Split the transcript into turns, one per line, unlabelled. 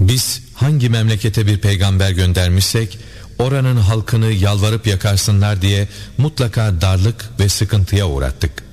Biz hangi memlekete bir peygamber göndermişsek oranın halkını yalvarıp yakarsınlar diye mutlaka darlık ve sıkıntıya uğrattık.